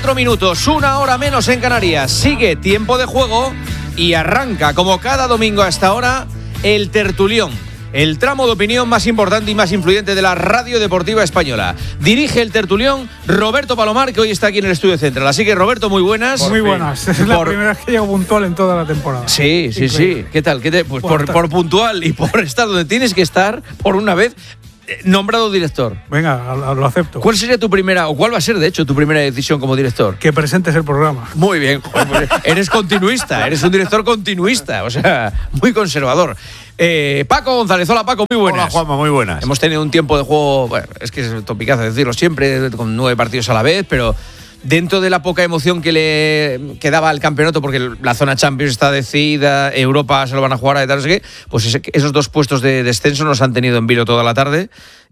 4 minutos, 1 hora menos en Canarias. Sigue tiempo de juego y arranca, como cada domingo a esta hora, el tertulión. El tramo de opinión más importante y más influyente de la radio deportiva española. Dirige el tertulión Roberto Palomar, que hoy está aquí en el estudio central. Así que, Roberto, muy buenas. Muy buenas. Es la primera vez que llego puntual en toda la temporada. Sí. ¿Qué tal? Pues por puntual y por estar donde tienes que estar, por una vez, nombrado director. Venga, lo acepto. ¿Cuál sería tu primera, o cuál va a ser, de hecho, tu primera decisión como director? Que presentes el programa. Muy bien. Pues eres continuista, eres un director continuista, o sea, muy conservador. Paco González, hola Paco, muy buenas. Hola Juanma, muy buenas. Hemos tenido un tiempo de juego, bueno, es que es topicazo decirlo siempre, con 9 partidos a la vez, pero dentro de la poca emoción que le quedaba al campeonato, porque la zona Champions está decidida, Europa se lo van a jugar y tal, no sé qué, pues esos 2 puestos de descenso nos han tenido en vilo toda la tarde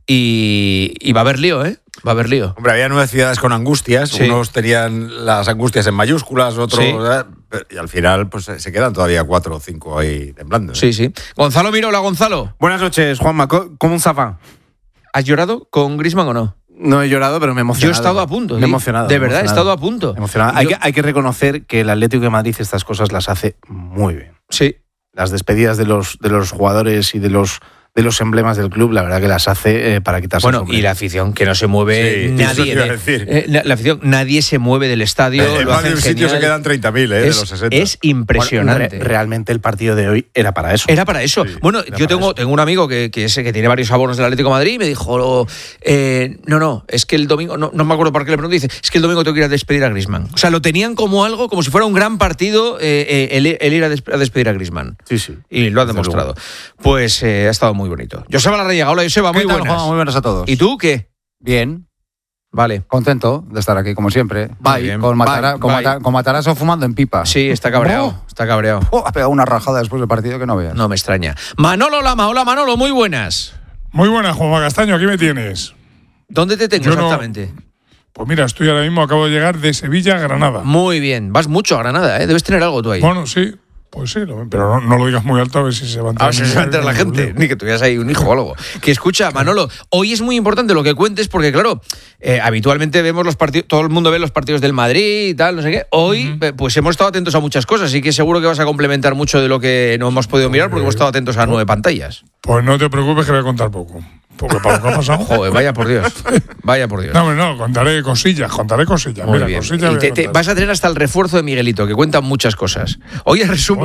y va a haber lío, ¿eh? Va a haber lío. Hombre, había 9 ciudades con angustias, sí. Unos tenían las angustias en mayúsculas, otros... Sí. Y al final pues se quedan todavía 4 o 5 ahí temblando. Sí. Gonzalo Mira, hola Gonzalo. Buenas noches, Juanma. ¿Cómo un zafán? ¿Has llorado con Griezmann o no? No he llorado, pero me he emocionado. Yo he estado a punto. Me he emocionado. De verdad, he estado a punto. Emocionado. Hay que reconocer que el Atlético de Madrid estas cosas las hace muy bien. Sí. Las despedidas de los jugadores y de los emblemas del club, la verdad que las hace para quitarse el sombrero. Y la afición, que no se mueve nadie. La afición, nadie se mueve del estadio. En más de un sitio se quedan 30.000 de los 60. Es impresionante. Bueno, realmente el partido de hoy era para eso. Era para eso. Sí, bueno, yo tengo un amigo que tiene varios abonos del Atlético de Madrid y me dijo, no, es que el domingo, no me acuerdo por qué le pregunté, dice, es que el domingo tengo que ir a despedir a Griezmann. O sea, lo tenían como algo, como si fuera un gran partido el ir a despedir a Griezmann. Sí. Y lo ha demostrado. Pues ha estado muy bonito. Joseba Larrañaga, hola Joseba, muy buenas. Juan, muy buenas a todos. ¿Y tú qué? Bien. Vale. Contento de estar aquí, como siempre. Con Matarazzo fumando en pipa. Sí, está cabreado. Está cabreado. Ha pegado una rajada después del partido que no veas. No me extraña. Manolo Lama, hola Manolo, muy buenas. Muy buenas, Juanma Castaño, aquí me tienes. ¿Dónde te tengo exactamente? Pues mira, estoy ahora mismo, acabo de llegar de Sevilla a Granada. Muy bien, vas mucho a Granada, ¿eh? Debes tener algo tú ahí. Bueno, sí. Pues sí, pero no lo digas muy alto a ver si se va a enterar. A ver si se va a enterar la gente. Ni que tuvieras ahí un hijo o algo. Que escucha, Manolo, hoy es muy importante lo que cuentes porque, claro, habitualmente vemos los partidos, todo el mundo ve los partidos del Madrid y tal, no sé qué. Hoy, pues hemos estado atentos a muchas cosas, así que seguro que vas a complementar mucho de lo que no hemos podido mirar porque hemos estado atentos a 9 pantallas. Pues no te preocupes que voy a contar poco. Porque para lo que ha pasado. Joder, vaya por Dios. No, contaré cosillas. Muy mira, bien. Cosillas Y vas a tener hasta el refuerzo de Miguelito, que cuentan muchas cosas. Hoy ha resumido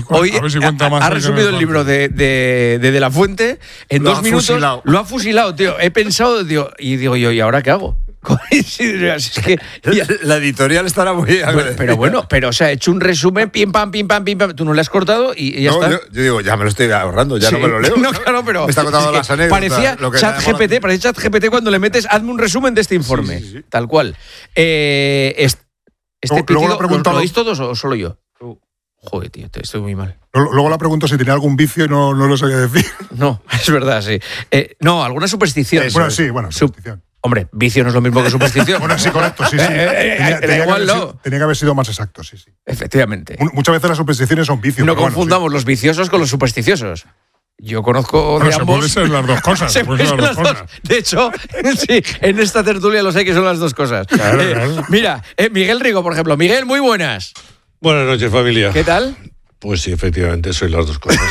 el libro de La Fuente en 2 minutos. Lo ha fusilado, tío. He pensado, tío, y digo yo, ¿y ahora qué hago? Es que la editorial estará muy... Pero o sea, he hecho un resumen, pim pam, tú no le has cortado y ya está. Yo digo, ya me lo estoy ahorrando, ya no me lo leo. No, claro, pero me está contando las anécdotas. Parecía ChatGPT cuando le metes, hazme un resumen de este informe. Sí. Tal cual. Este pitido, ¿lo oís todos o solo yo? Joder, tío, estoy muy mal. Luego la pregunto si tenía algún vicio y no lo sabía decir. No, es verdad, sí. No, alguna superstición. Superstición. Hombre, vicio no es lo mismo que superstición. Bueno, sí, correcto, sí. Tenía que haber sido más exacto, sí. Efectivamente. Muchas veces las supersticiones son vicios. No confundamos los viciosos con los supersticiosos. Yo conozco de ambos. Pueden ser las dos cosas. De hecho, sí, en esta tertulia lo sé que son las dos cosas. Claro. Mira, Miguel Rigo, por ejemplo. Miguel, muy buenas. Buenas noches, familia. ¿Qué tal? Pues sí, efectivamente, soy las dos cosas.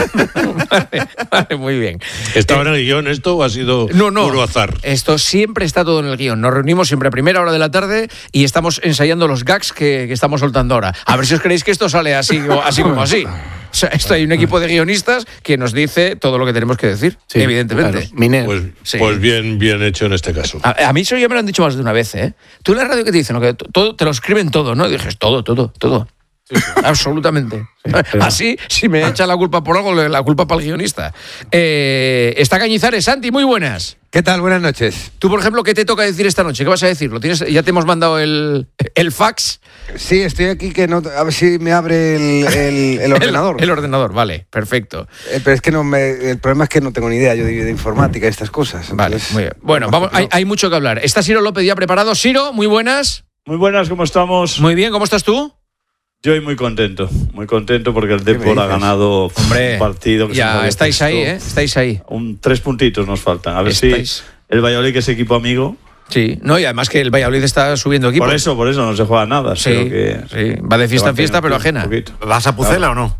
Vale, muy bien. ¿Estaba en el guión esto o ha sido puro azar? Esto siempre está todo en el guión. Nos reunimos siempre a primera hora de la tarde y estamos ensayando los gags que estamos soltando ahora. A ver si os creéis que esto sale así como así. O sea, hay un equipo de guionistas que nos dice todo lo que tenemos que decir, evidentemente. Claro. Pues bien hecho en este caso. A mí eso ya me lo han dicho más de una vez, ¿eh? Tú en la radio, ¿qué te dicen? Que todo, te lo escriben todo, ¿no? Y dices, todo. Sí. Absolutamente. Sí, así, si me echan la culpa por algo, la culpa para el guionista. Está Cañizares. Santi, muy buenas. ¿Qué tal? Buenas noches. Tú, por ejemplo, ¿qué te toca decir esta noche? ¿Qué vas a decir? ¿Ya te hemos mandado el fax? Sí, estoy aquí, a ver si me abre el ordenador. El ordenador, vale, perfecto. Pero es que el problema es que no tengo ni idea yo de informática y estas cosas. Entonces, vale, muy bien. Bueno, vamos, hay mucho que hablar. Está Siro López ya preparado. Siro, muy buenas. Muy buenas, ¿cómo estamos? Muy bien, ¿cómo estás tú? Yo muy contento porque el Depor ha ganado un partido. Que ya estáis ahí, ¿eh? Estáis ahí. 3 puntitos nos faltan. A ver si el Valladolid, que es equipo amigo, Sí, no, y además que el Valladolid está subiendo equipo. Por eso no se juega nada. Sí, va de fiesta en fiesta, pero ajena. ¿Vas a Pucela o no?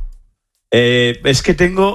Es que tengo...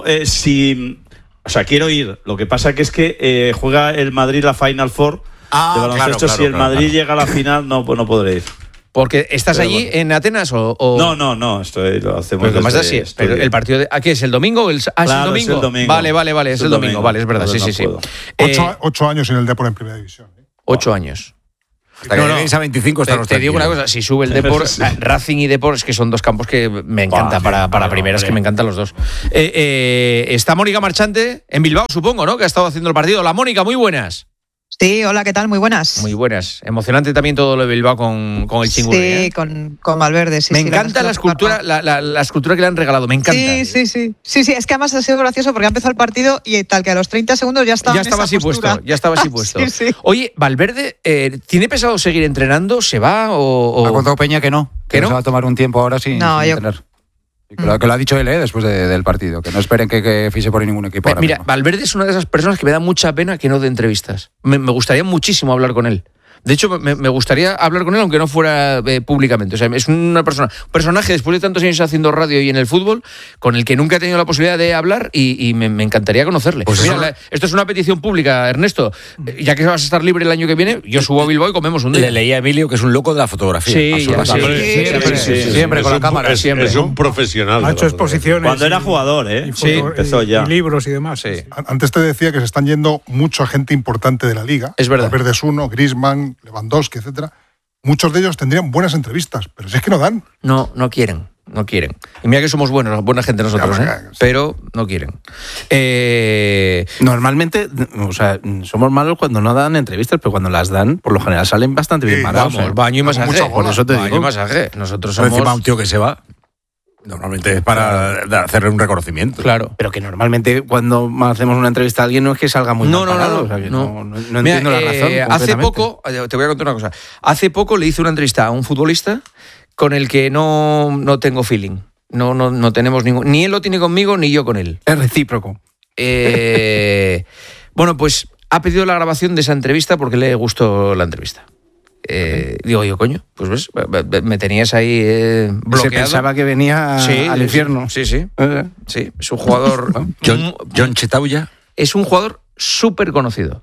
o sea, quiero ir. Lo que pasa que es que juega el Madrid la Final Four de baloncesto. Si el Madrid llega a la final, no podré ir. Porque estás allí bueno. En Atenas o... No, lo hacemos desde... Más así, pero el partido de... ¿Aquí es el domingo? ¿Es el domingo? Es el domingo. Vale, es el domingo. Vale, es verdad, sí. 8 años en el Depor en primera división. 8 años. Hasta que lleguéis a 25 estamos te digo una cosa, si sube el Depor, Racing y Depor, es que son dos campos que me encantan para primeras, que me encantan los dos. Está Mónica Marchante en Bilbao, supongo, ¿no? Que ha estado haciendo el partido. Hola, Mónica, muy buenas. Sí, hola, ¿qué tal? Muy buenas. Muy buenas. Emocionante también todo lo de Bilbao con el Chingurri. Sí, con Valverde, sí. Me encanta la escultura, la escultura que le han regalado, me encanta. Sí, es que además ha sido gracioso porque ha empezado el partido y tal, que a los 30 segundos ya estaba así puesto. Sí. Oye, Valverde, ¿tiene pensado seguir entrenando? ¿Se va o...? Ha contado Peña que no. Que no se va a tomar un tiempo ahora sin entrenar. Que lo ha dicho él después del partido, que no esperen que fiche por ningún equipo. Mira, Valverde es una de esas personas que me da mucha pena que no dé entrevistas. Me gustaría muchísimo hablar con él. De hecho, me gustaría hablar con él, aunque no fuera públicamente. O sea, es un personaje, después de tantos años haciendo radio y en el fútbol, con el que nunca he tenido la posibilidad de hablar y me encantaría conocerle. Pues mira, esto es una petición pública, Ernesto. Ya que vas a estar libre el año que viene, yo subo a Bilbao y comemos un día. Le leí a Emilio que es un loco de la fotografía. Siempre con la cámara. Es un profesional. Ha hecho exposiciones. Cuando era jugador, empezó ya. Y libros y demás. Sí. Antes te decía que se están yendo mucha gente importante de la Liga. Es verdad. Valverde es uno, Griezmann, Lewandowski, etcétera. Muchos de ellos tendrían buenas entrevistas, pero si es que no dan. No quieren. Y mira que somos buena gente nosotros, pero no quieren. Normalmente, o sea, somos malos cuando no dan entrevistas, pero cuando las dan, por lo general salen bastante bien parados. Vamos, baño y masaje. Por eso te digo. Baño y masaje. Nosotros somos... Encima un tío que se va... Normalmente es para hacerle un reconocimiento. Claro. Pero que normalmente cuando hacemos una entrevista a alguien no es que salga muy mal parado. O sea, no entiendo la razón. Hace poco, te voy a contar una cosa. Hace poco le hice una entrevista a un futbolista con el que no tengo feeling. No tenemos ningún... Ni él lo tiene conmigo, ni yo con él. Es recíproco. Bueno, pues ha pedido la grabación de esa entrevista porque le gustó la entrevista. Digo yo, coño, pues ves, me tenías ahí bloqueado. Se pensaba que venía al infierno. Sí, es un jugador... John Chetauya. Es un jugador súper conocido.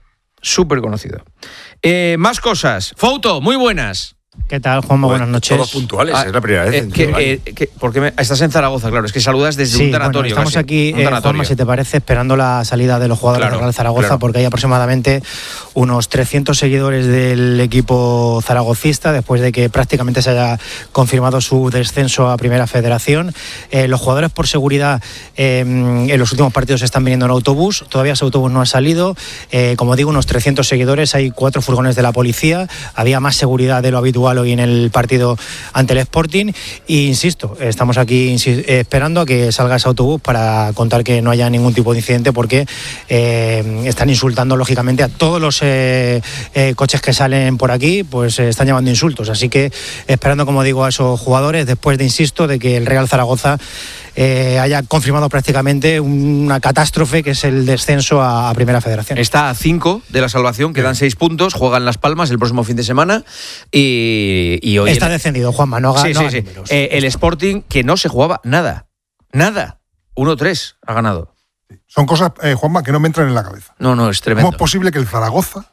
Más cosas. Fouto, muy buenas. ¿Qué tal, Juanma? Buenas noches. Todos puntuales, es la primera vez. Porque estás en Zaragoza, claro, es que saludas desde un tanatorio. Bueno, estamos aquí, Juanma, si te parece, esperando la salida de los jugadores del Real Zaragoza, porque hay aproximadamente unos 300 seguidores del equipo zaragocista, después de que prácticamente se haya confirmado su descenso a Primera Federación. Los jugadores, por seguridad, en los últimos partidos están viniendo en autobús, todavía ese autobús no ha salido. Como digo, unos 300 seguidores, hay 4 furgones de la policía, había más seguridad de lo habitual hoy en el partido ante el Sporting e insisto, estamos aquí esperando a que salga ese autobús para contar que no haya ningún tipo de incidente porque están insultando lógicamente a todos los coches que salen por aquí, pues están llamando insultos, así que esperando, como digo, a esos jugadores después de, insisto, de que el Real Zaragoza haya confirmado prácticamente una catástrofe que es el descenso a Primera Federación. Está a 5 de la salvación, quedan 6 puntos, juegan Las Palmas el próximo fin de semana y hoy... Está descendido, Juanma, no haga números. El Sporting, que no se jugaba nada, 1-3 ha ganado. Son cosas, Juanma, que no me entran en la cabeza. No, es tremendo. ¿Cómo es posible que el Zaragoza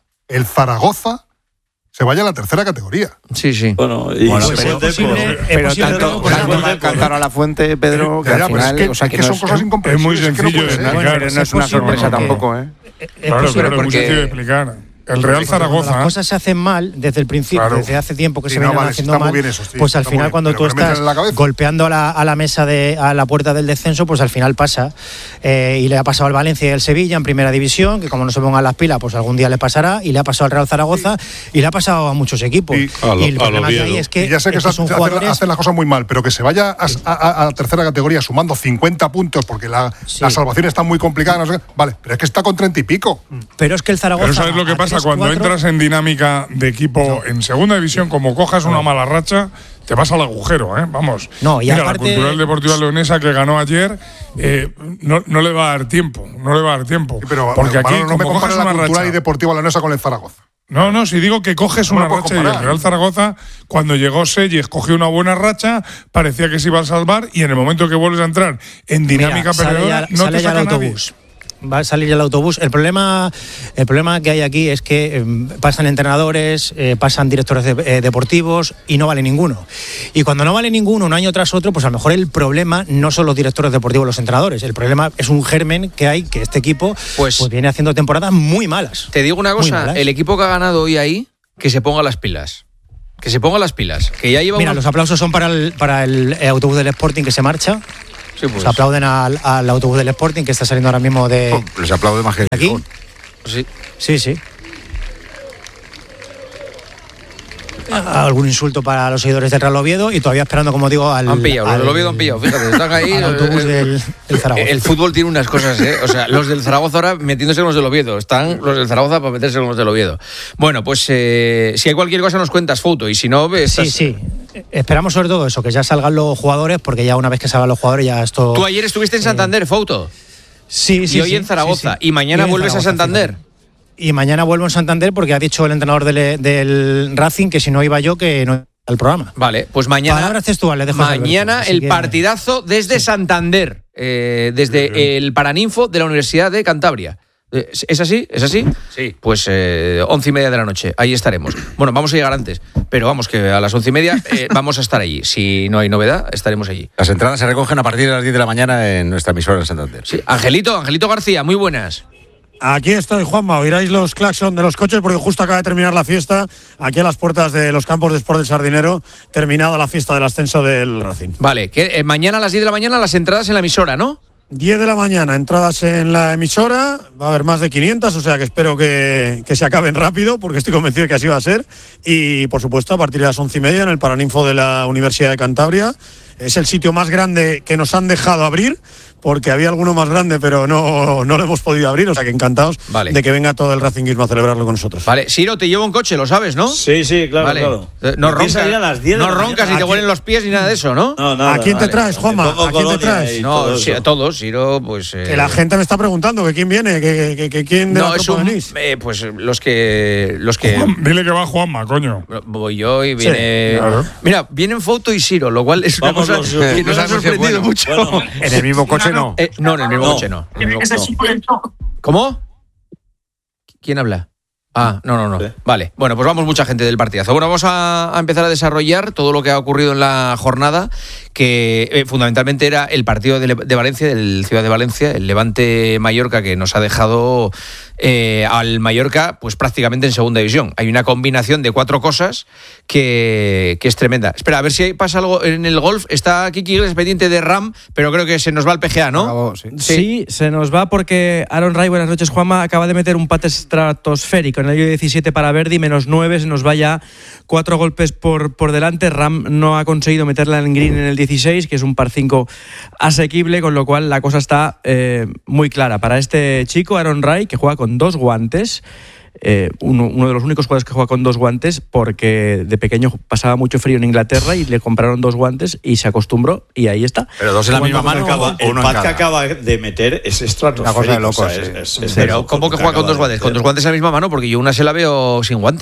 se vaya a la tercera categoría? Sí. Bueno, pero tanto cantar a la fuente, Pedro, que al final... que son cosas incomprensibles. Es muy sencillo de explicar. Pero no es una sorpresa tampoco, Claro, es muy sencillo de explicar. El Real Zaragoza. Las cosas se hacen mal desde el principio, desde hace tiempo que se vienen haciendo mal. Pues al final, cuando tú estás golpeando a la mesa a la puerta del descenso, pues al final pasa. Y le ha pasado al Valencia y al Sevilla en Primera División, que como no se pongan las pilas, pues algún día le pasará. Y le ha pasado al Real Zaragoza y le ha pasado a muchos equipos. Y el problema que hay es que ya sé que hacen las cosas muy mal, pero que se vaya a tercera categoría sumando 50 puntos porque la salvación está muy complicada. No sé, vale, pero es que está con 30 y pico. Pero es que el Zaragoza... Pero ¿sabes lo que pasa? Cuando entras en dinámica de equipo en segunda división, como cojas una mala racha, te vas al agujero, vamos. No, y mira, aparte, la Cultural Deportiva Leonesa que ganó ayer, no le va a dar tiempo. Sí, pero porque aquí no me compares la Cultural racha, y Deportiva Leonesa con el Zaragoza. No, si digo que coges una racha, y el Real Zaragoza, cuando llegó Selles, cogió una buena racha, parecía que se iba a salvar, y en el momento que vuelves a entrar en dinámica perdedora, no te saca nadie. Va a salir ya el autobús. El problema que hay aquí es que pasan entrenadores, pasan directores deportivos y no vale ninguno. Y cuando no vale ninguno un año tras otro, pues a lo mejor el problema no son los directores deportivos, los entrenadores. El problema es un germen que hay, que este equipo pues viene haciendo temporadas muy malas. Te digo una cosa, el equipo que ha ganado hoy ahí, que se ponga las pilas. Que se ponga las pilas. Que ya lleva los aplausos son para el autobús del Sporting que se marcha. Sí, pues. Se aplauden al autobús del Sporting que está saliendo ahora mismo de... les aplaude más que aquí. Sí. Algún insulto para los seguidores del Real Oviedo y todavía esperando, como digo, los del Oviedo han pillado, fíjate, están ahí. Al autobús del Zaragoza. El fútbol tiene unas cosas, O sea, los del Zaragoza ahora metiéndose con los del Oviedo. Están los del Zaragoza para meterse con los del Oviedo. Bueno, pues si hay cualquier cosa nos cuentas, Foto, y si no... Sí. Esperamos sobre todo eso, que ya salgan los jugadores, porque ya una vez que salgan los jugadores ya esto... Tú ayer estuviste en Santander, Foto. Sí. Y hoy en Zaragoza. Y mañana vuelves a Santander. Fíjate. Y mañana vuelvo en Santander porque ha dicho el entrenador del Racing que si no iba yo, que no iba al programa. Vale, pues mañana... Palabras textuales, mañana el partidazo desde Santander, desde el Paraninfo de la Universidad de Cantabria. ¿Es así? Sí. Pues 11:30 de la noche, ahí estaremos. Bueno, vamos a llegar antes, pero vamos, que a las 11:30 vamos a estar allí. Si no hay novedad, estaremos allí. Las entradas se recogen a partir de las 10 de la mañana en nuestra emisora en Santander. Sí. Angelito García, muy buenas. Aquí estoy, Juanma. Oiráis los claxon de los coches porque justo acaba de terminar la fiesta aquí a las puertas de los campos de Sport del Sardinero, terminada la fiesta del ascenso del Racing. Vale, que mañana a las 10 de la mañana las entradas en la emisora, ¿no? 10 de la mañana, entradas en la emisora, va a haber más de 500, o sea que espero que se acaben rápido, porque estoy convencido de que así va a ser. Y, por supuesto, a partir de las 11:30 en el Paraninfo de la Universidad de Cantabria. Es el sitio más grande que nos han dejado abrir, porque había alguno más grande, pero no lo hemos podido abrir, o sea que encantados de que venga todo el racinguismo a celebrarlo con nosotros. Vale, Siro, te llevo un coche, lo sabes, ¿no? Sí, claro, vale. Claro. No roncas ni te huelen los pies ni nada de eso, ¿no? No, nada. ¿A quién te traes, Juanma? ¿A quién te traes? No, sí, a todos, Siro, pues... Que la gente me está preguando que quién viene, que quién de la tropa venís. Pues los que... Dile que va Juanma, coño. Voy yo y viene... Sí, claro. Mira, vienen Foto y Siro, lo cual es una cosa que nos ha sorprendido mucho. Bueno, en el mismo coche no. No, en el mismo coche no. ¿Cómo? ¿Quién habla? No. Vale, bueno, pues vamos mucha gente del partidazo. Bueno, vamos a empezar a desarrollar todo lo que ha ocurrido en la jornada, que fundamentalmente era el partido de Valencia, del Ciudad de Valencia, el Levante-Mallorca, que nos ha dejado al Mallorca pues prácticamente en segunda división. Hay una combinación de 4 cosas que es tremenda. Espera, a ver si pasa algo en el golf. Está Kiki Iglesias pendiente de RAM, pero creo que se nos va el PGA, ¿no? Sí, se nos va porque Aaron Rai, buenas noches, Juanma, acaba de meter un pate estratosférico en el hoyo 17 para Verdi, -9, se nos va ya 4 golpes por delante. Ram no ha conseguido meterla en green en el 16, que es un par 5 asequible, con lo cual la cosa está muy clara para este chico, Aaron Rai, que juega con 2 guantes. Uno de los únicos jugadores que juega con 2 guantes, porque de pequeño pasaba mucho frío en Inglaterra y le compraron 2 guantes y se acostumbró y ahí está. Pero 2 en la misma mano. El pat que acaba de meter es estratosférico. Una cosa de locos. Pero ¿cómo que juega con 2 guantes? Con 2 guantes en la misma mano, porque yo una se la veo sin guante.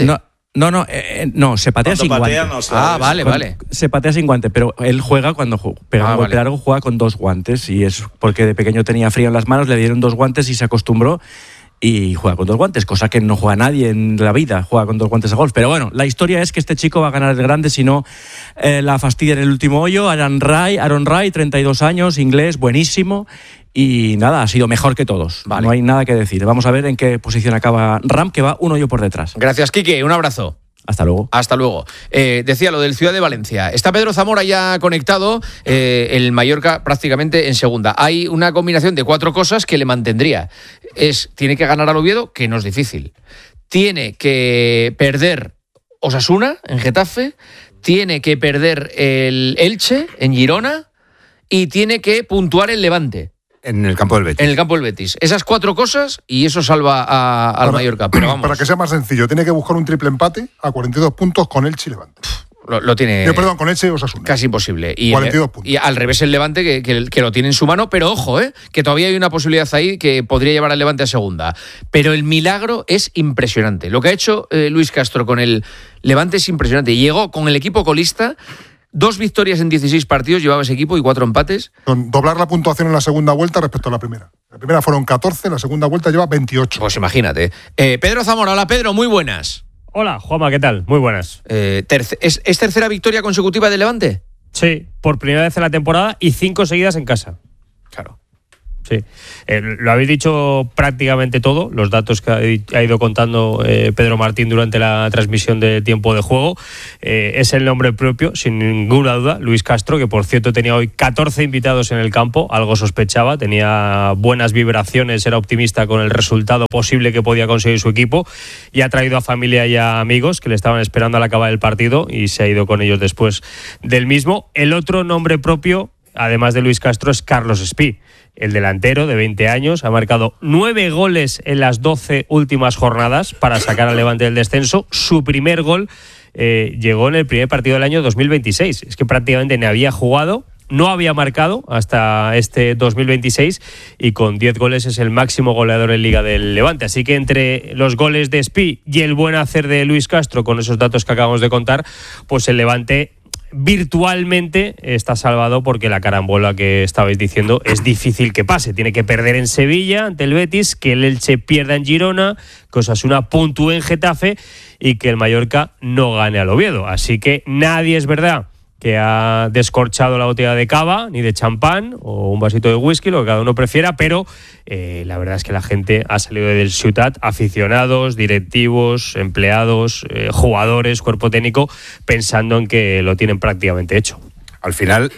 No, se patea sin guante. Vale. Se patea sin guante, pero él juega cuando pega un golpe largo, juega con 2 guantes, y es porque de pequeño tenía frío en las manos, le dieron 2 guantes y se acostumbró. Y juega con 2 guantes, cosa que no juega nadie en la vida, juega con 2 guantes de golf. Pero bueno, la historia es que este chico va a ganar el grande, si no la fastidia en el último hoyo. Aaron Rai, 32 años, inglés, buenísimo. Y nada, ha sido mejor que todos. No hay nada que decir. Vamos a ver en qué posición acaba Ram, que va un hoyo por detrás. Gracias, Quique. Un abrazo. Hasta luego. Decía lo del Ciudad de Valencia. Está Pedro Zamora ya conectado, el Mallorca prácticamente en segunda. Hay una combinación de 4 cosas que le mantendría. Tiene que ganar al Oviedo, que no es difícil. Tiene que perder Osasuna en Getafe. Tiene que perder el Elche en Girona. Y tiene que puntuar el Levante. En el campo del Betis. En el campo del Betis. Esas 4 cosas y eso salva al Mallorca. Pero vamos. Para que sea más sencillo, tiene que buscar un triple empate a 42 puntos con Elche y Levante. Lo tiene. Perdón, con Elche y Osasuna. Casi imposible. Y 42 puntos. Y al revés el Levante, que lo tiene en su mano, pero ojo, que todavía hay una posibilidad ahí que podría llevar al Levante a segunda. Pero el milagro es impresionante. Lo que ha hecho Luis Castro con el Levante es impresionante. Llegó con el equipo colista, 2 victorias en 16 partidos, llevaba ese equipo y 4 empates. Con doblar la puntuación en la segunda vuelta respecto a la primera. La primera fueron 14, la segunda vuelta lleva 28. Pues imagínate. Pedro Zamora, hola Pedro, muy buenas. Hola, Juanma, ¿qué tal? Muy buenas. ¿Es tercera victoria consecutiva del Levante? Sí, por primera vez en la temporada y 5 seguidas en casa. Claro. Sí, lo habéis dicho prácticamente todo, los datos que ha ido contando Pedro Martín durante la transmisión de Tiempo de Juego. Es el nombre propio, sin ninguna duda, Luis Castro, que por cierto tenía hoy 14 invitados en el campo, algo sospechaba, tenía buenas vibraciones, era optimista con el resultado posible que podía conseguir su equipo y ha traído a familia y a amigos que le estaban esperando al acabar el partido y se ha ido con ellos después del mismo. El otro nombre propio, además de Luis Castro, es Carlos Espí. El delantero de 20 años ha marcado 9 goles en las 12 últimas jornadas para sacar al Levante del descenso. Su primer gol llegó en el primer partido del año 2026. Es que prácticamente ni había jugado, no había marcado hasta este 2026 y con 10 goles es el máximo goleador en Liga del Levante. Así que entre los goles de Espí y el buen hacer de Luis Castro, con esos datos que acabamos de contar, pues el Levante virtualmente está salvado, porque la carambola que estabais diciendo es difícil que pase. Tiene que perder en Sevilla ante el Betis, que el Elche pierda en Girona, que Osasuna puntúe en Getafe y que el Mallorca no gane al Oviedo. Así que nadie, es verdad, que ha descorchado la botella de cava, ni de champán o un vasito de whisky, lo que cada uno prefiera, pero la verdad es que la gente ha salido del Ciutat, aficionados, directivos, empleados, jugadores, cuerpo técnico, pensando en que lo tienen prácticamente hecho. Al final,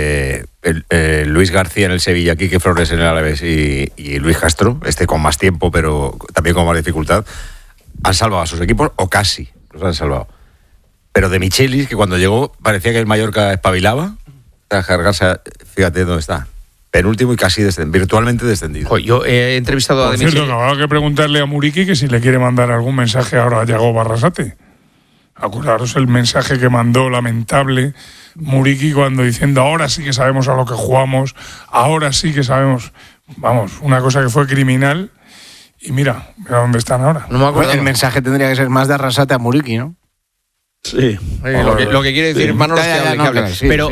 Luis García en el Sevilla, Quique Flores en el Alavés y Luis Castro, con más tiempo pero también con más dificultad, han salvado a sus equipos, o casi los han salvado. Pero de Michelis, que cuando llegó parecía que el Mallorca espabilaba, tras cargarse, fíjate dónde está, penúltimo y casi virtualmente descendido. Yo he entrevistado a De Michelis. Por cierto, que habrá que preguntarle a Muriqui que si le quiere mandar algún mensaje ahora a Yago Barrasate. Acordaros el mensaje que mandó lamentable Muriqui cuando diciendo ahora sí que sabemos a lo que jugamos, ahora sí que sabemos, vamos, una cosa que fue criminal y mira dónde están ahora. No me acuerdo. El mensaje tendría que ser más de Arrasate a Muriqui, ¿no? Sí. Lo que quiere decir Manolo es que hable. Sí, pero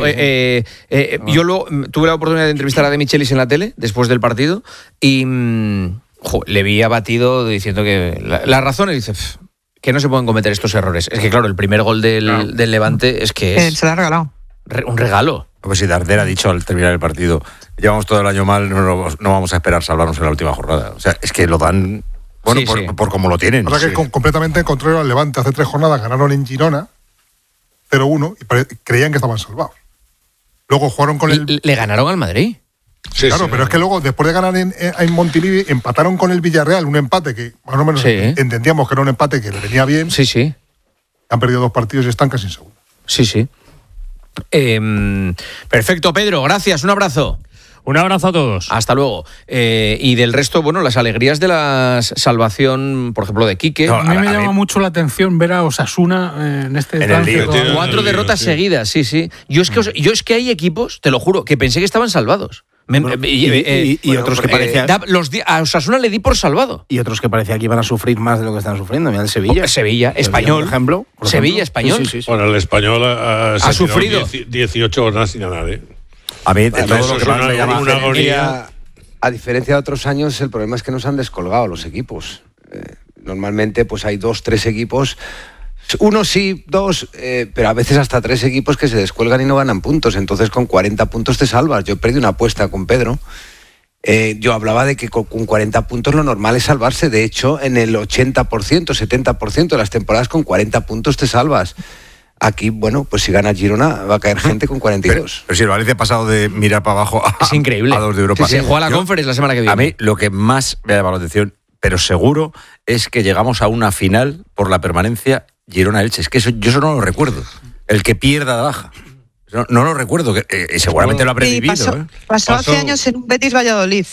yo luego tuve la oportunidad de entrevistar a De Michelis en la tele después del partido y le vi abatido diciendo que las razones, dice, que no se pueden cometer estos errores. Es que claro, el primer gol del Levante es que se lo ha regalado. Un regalo. Pues si Darder ha dicho al terminar el partido, llevamos todo el año mal, no vamos a esperar salvarnos en la última jornada. O sea, es que lo dan... Bueno, sí, por cómo lo tienen. La verdad que completamente contrario al Levante. Hace 3 jornadas ganaron en Girona 0-1 y creían que estaban salvados. Luego jugaron con ¿Le ganaron al Madrid? Sí, claro, pero es que luego, después de ganar en Montilivi, empataron con el Villarreal, un empate que más o menos entendíamos que era un empate que le venía bien. Sí, sí. Han perdido 2 partidos y están casi en segundo. Sí, sí. Perfecto, Pedro, gracias, un abrazo. Un abrazo a todos. Hasta luego. Y del resto, bueno, las alegrías de la salvación, por ejemplo, de Quique. No, a mí me llama mucho la atención ver a Osasuna en este trance. 4 derrotas seguidas, sí. Yo es que hay equipos, te lo juro, que pensé que estaban salvados. Y otros que parecían... a Osasuna le di por salvado. Y otros que parecía que iban a sufrir más de lo que están sufriendo. Mira, el Sevilla. Español. Por ejemplo. Sevilla, Español. Sí. Bueno, el Español ha sufrido 18 horas sin ganar, A mí, todo lo que más me llama una agonía. A diferencia de otros años, el problema es que nos han descolgado los equipos. Normalmente, pues hay 2, 3 equipos, uno sí, 2, pero a veces hasta 3 equipos que se descuelgan y no ganan puntos. Entonces, con 40 puntos te salvas. Yo perdí una apuesta con Pedro. Yo hablaba de que con 40 puntos lo normal es salvarse. De hecho, en el 80%, 70% de las temporadas con 40 puntos te salvas. Aquí, bueno, pues si gana Girona va a caer gente con 42. Pero si el Valencia ha pasado de mirar para abajo es increíble. A 2 de Europa. Sí, se juega la Conference la semana que viene. A mí lo que más me ha llamado la atención, pero seguro, es que llegamos a una final por la permanencia Girona-Elche. Es que yo eso no lo recuerdo. El que pierda da baja. No lo recuerdo, que seguramente lo habré vivido. Pasó hace años en un Betis Valladolid.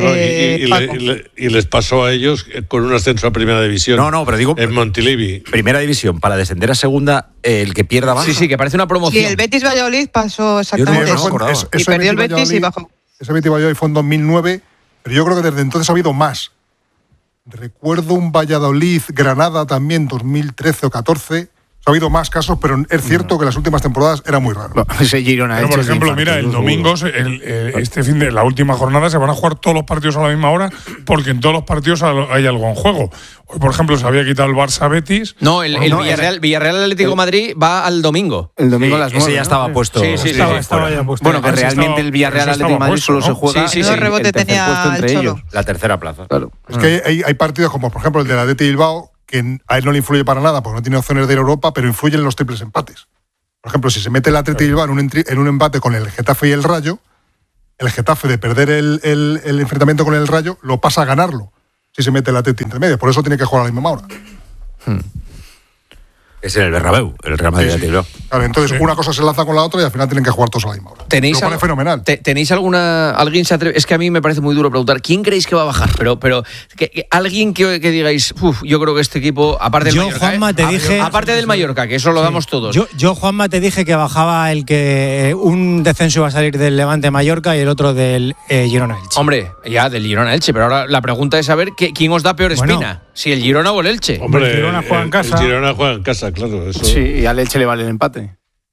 Y les pasó a ellos con un ascenso a Primera División. No, pero digo... En Montilivi. Primera División, para descender a Segunda, el que pierda baja. Sí, que parece una promoción. Y el Betis Valladolid pasó exactamente eso. Y perdió el Betis y bajó. Ese Betis Valladolid fue en 2009, pero yo creo que desde entonces ha habido más. Recuerdo un Valladolid-Granada también, 2013 o 14. Ha habido más casos, pero es cierto que las últimas temporadas era muy raro. Ese Girona, pero por ejemplo, mira, el domingo, este fin de la última jornada, se van a jugar todos los partidos a la misma hora, porque en todos los partidos hay algo en juego. Hoy, por ejemplo, se había quitado el Barça-Betis. No, el Villarreal Atlético de Madrid va al domingo. El domingo a las 9. Ese ya estaba puesto. Sí, estaba ya puesto. Bueno, que realmente el Villarreal Atlético de Madrid solo se juega el rebote tenía puesto entre ellos. La tercera plaza. Claro. Es que hay partidos como, por ejemplo, el de la Athletic Bilbao, que a él no le influye para nada porque no tiene opciones de ir a Europa, pero influyen los triples empates. Por ejemplo, si se mete el Athletic Bilbao en un empate con el Getafe y el Rayo, el Getafe, de perder el enfrentamiento con el Rayo, lo pasa a ganarlo si se mete el Athletic entre medio. Por eso tiene que jugar a la misma hora. Es en el Bernabéu, el Real Madrid. Sí. Claro, entonces una cosa se lanza con la otra y al final tienen que jugar todos a la misma hora. ¿Tenéis lo pone fenomenal. ¿Tenéis alguien se atreve? Es que a mí me parece muy duro preguntar ¿quién creéis que va a bajar? Pero alguien que digáis, yo creo que este equipo, aparte del Mallorca, Juanma, te dije, aparte del Mallorca, que eso lo damos todos. Yo, Juanma, te dije que bajaba el que un descenso iba a salir del Levante Mallorca y el otro del Girona Elche. Hombre, ya del Girona Elche, pero ahora la pregunta es saber quién os da peor espina, si el Girona o el Elche. Hombre, el Girona juega en casa. El Girona juega en casa, claro. Eso. Sí, y al Elche le vale el empate.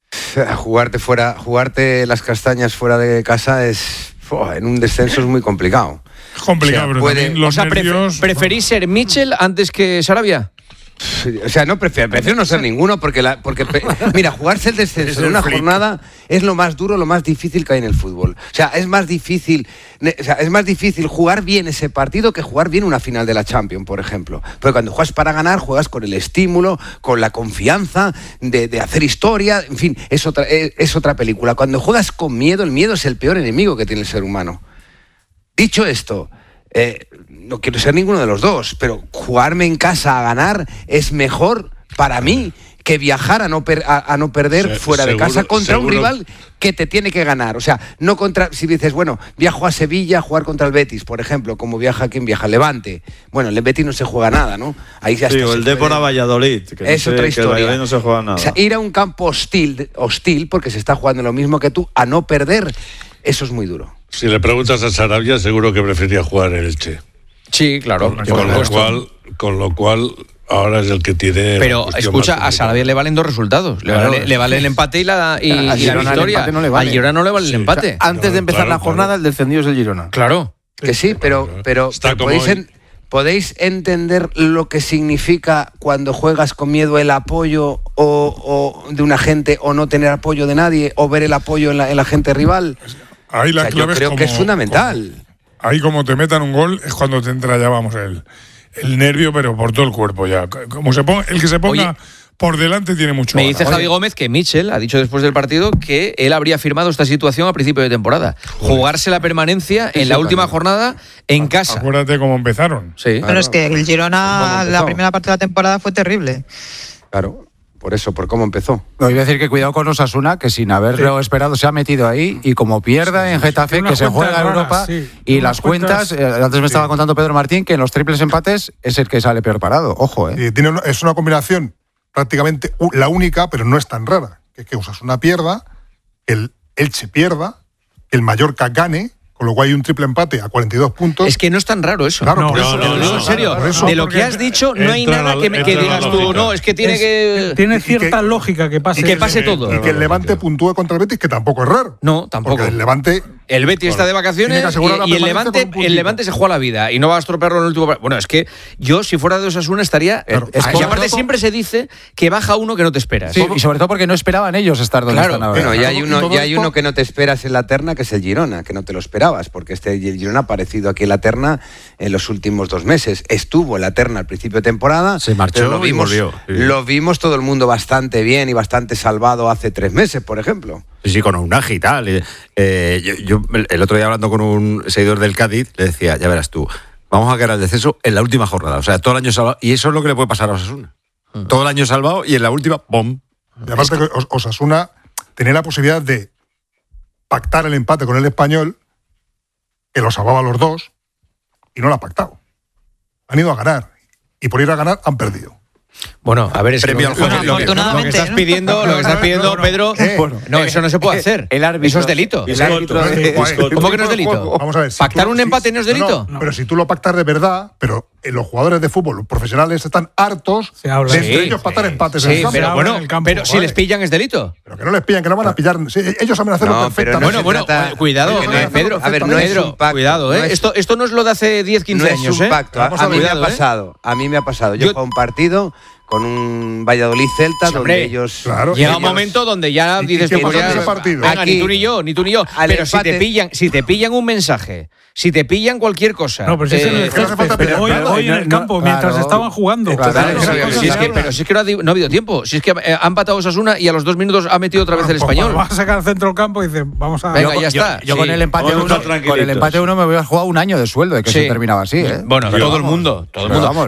Jugarte las castañas fuera de casa en un descenso es muy complicado. Es complicado, pero también los nervios... ¿Preferís ser Mitchell antes que Sarabia? O sea, no prefiero no ser ninguno porque mira, jugarse el descenso en una jornada es lo más duro, lo más difícil que hay en el fútbol. O sea, es más difícil jugar bien ese partido que jugar bien una final de la Champions, por ejemplo. Porque cuando juegas para ganar, juegas con el estímulo, con la confianza de hacer historia, en fin, es otra película. Cuando juegas con miedo, el miedo es el peor enemigo que tiene el ser humano. Dicho esto, no quiero ser ninguno de los dos, pero jugarme en casa a ganar es mejor para mí que viajar a no perder fuera de casa contra un rival que te tiene que ganar. O sea, no contra, si dices, bueno, viajo a Sevilla a jugar contra el Betis, por ejemplo, como viaja quien viaja, Levante. Bueno, en el Betis no se juega nada, ¿no? Ahí ya o el Dépor a Valladolid, que es otra historia. Que el Valladolid no se juega nada. O sea, ir a un campo hostil, porque se está jugando lo mismo que tú, a no perder, eso es muy duro. Si le preguntas a Sarabia, seguro que prefería jugar en Elche. Sí, claro. Con lo cual, ahora es el que tiene. Pero escucha, a Sarabia le valen dos resultados. Le vale el empate y la victoria. Al Girona no le vale el empate. Antes de empezar la jornada, el descendido es el Girona. Claro. Que sí, pero ¿podéis entender lo que significa cuando juegas con miedo el apoyo o de una gente o no tener apoyo de nadie o ver el apoyo en la gente rival? Ahí la clave yo creo que es fundamental. Ahí como te metan un gol es cuando te entra ya, vamos, el nervio, pero por todo el cuerpo ya. Como el que se ponga por delante tiene mucho. Me dice Javi Gómez que Mitchell ha dicho después del partido que él habría firmado esta situación a principio de temporada. Jugarse la permanencia en la última jornada en casa. Acuérdate cómo empezaron. Sí. Pero es que el Girona, la primera parte de la temporada fue terrible. Claro. Por cómo empezó. No, iba a decir que cuidado con Osasuna, que sin haberlo esperado se ha metido ahí y como pierda en Getafe, que se juega en Europa y las cuentas, antes me estaba contando Pedro Martín que en los triples empates es el que sale peor parado. Ojo, es una combinación prácticamente la única, pero no es tan rara. Que Osasuna pierda, que el Elche pierda, que el Mallorca gane. Con lo cual hay un triple empate a 42 puntos. Es que no es tan raro eso. Claro, en serio. De lo que has dicho, no hay nada que digas tú, no, es que tiene cierta lógica que pase. Y que pase todo. Y que el Levante puntúe contra el Betis, que tampoco es raro. No, tampoco. Porque el Levante... El Betis está de vacaciones y el Levante se juega la vida y no va a estropearlo en el último. Bueno, es que yo, si fuera de Osasuna, estaría. Y aparte, siempre se dice que baja uno que no te esperas. Sí, y sobre todo porque no esperaban ellos estar donde están ahora. Bueno, ya hay uno que no te esperas en la terna, que es el Girona, que no te lo esperabas, porque el Girona ha aparecido aquí en la terna en los últimos 2 meses. Estuvo en la terna al principio de temporada. Se marchó lo vimos, y volvió. Sí. Lo vimos todo el mundo bastante bien y bastante salvado hace 3 meses, por ejemplo. Sí, con Unagi y tal. Yo el otro día hablando con un seguidor del Cádiz, le decía, ya verás tú, vamos a quedar al descenso en la última jornada. O sea, todo el año salvado. Y eso es lo que le puede pasar a Osasuna. Todo el año salvado y en la última, ¡bom! Y aparte que Osasuna tenía la posibilidad de pactar el empate con el Español, que lo salvaba a los dos, y no lo ha pactado. Han ido a ganar, y por ir a ganar han perdido. Bueno, a ver, es Premio al juego. lo que estás pidiendo, Pedro, no, eso no se puede hacer. El árbitro, eso es delito. ¿Cómo que no es delito? Vamos a ver. ¿Pactar un empate no es delito? No, pero si tú lo pactas de verdad, pero los jugadores de fútbol, los profesionales, están hartos de entre ellos pactar empates en el campo. Pero bueno, pero si les pillan es delito. Pero que no les pillan, que no van a pillar. Sí, ellos saben hacerlo perfectamente. Bueno, cuidado, Pedro. A ver, no es un pacto. Cuidado, esto no es lo de hace 10, 15 años. No es un pacto. A mí me ha pasado. A mí me ha pasado. Yo juego un partido con un Valladolid-Celta donde ellos... Claro, llega un momento donde ya dices... ¿Qué pasa en ese partido? Venga, ni tú ni yo. Pero si te pillan un mensaje, si te pillan cualquier cosa... No, pero si es en el césped, hoy en el campo, mientras estaban jugando. Pero si es que no ha habido tiempo. Si es que ha empatado Osasuna y a los 2 minutos ha metido otra vez el Español. Vas a sacar al centro del campo y dices, vamos a... Venga, ya está. Yo con el empate 1 me voy a jugar un año de sueldo de que se terminaba así. Bueno, todo el mundo.